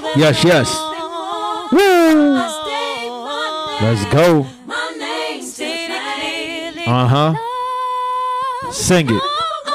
Yes, yes. Woo! Let's go. Uh huh. Sing it.